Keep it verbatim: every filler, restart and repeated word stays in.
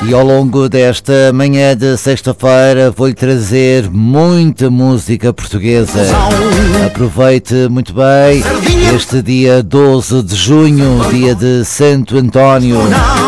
E ao longo desta manhã de sexta-feira vou-lhe trazer muita música portuguesa. Aproveite muito bem este dia doze de junho, dia de Santo António.